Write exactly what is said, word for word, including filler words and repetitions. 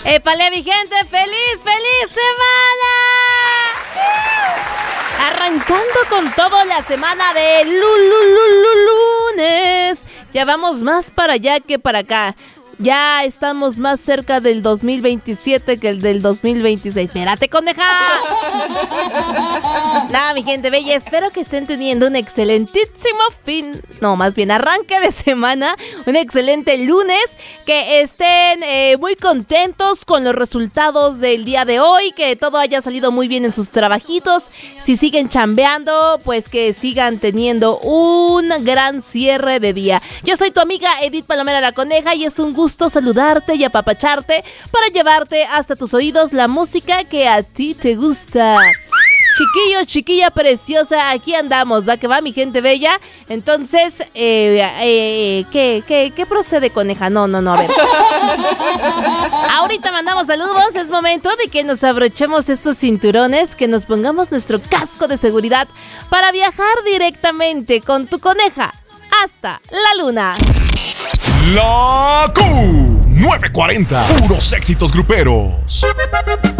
Épale, mi gente, feliz, feliz semana. Arrancando con todo la semana de lunes. Ya vamos más para allá que para acá. Ya estamos más cerca del dos mil veintisiete que el del dos mil veintiséis. ¡Espérate, coneja! Nada, mi gente bella, espero que estén teniendo un excelentísimo fin, no, más bien arranque de semana, un excelente lunes, que estén eh, muy contentos con los resultados del día de hoy, que todo haya salido muy bien en sus trabajitos. Si siguen chambeando, pues que sigan teniendo un gran cierre de día. Yo soy tu amiga Edith Palomera la Coneja y es un gusto gusto saludarte y apapacharte para llevarte hasta tus oídos la música que a ti te gusta. Chiquillo, chiquilla preciosa, aquí andamos, va que va, mi gente bella. Entonces, eh, eh, ¿qué, qué, ¿qué procede, coneja? No, no, no, a ver. Ahorita mandamos saludos, es momento de que nos abrochemos estos cinturones, que nos pongamos nuestro casco de seguridad para viajar directamente con tu coneja hasta la luna. La Q nueve cuarenta, puros éxitos gruperos.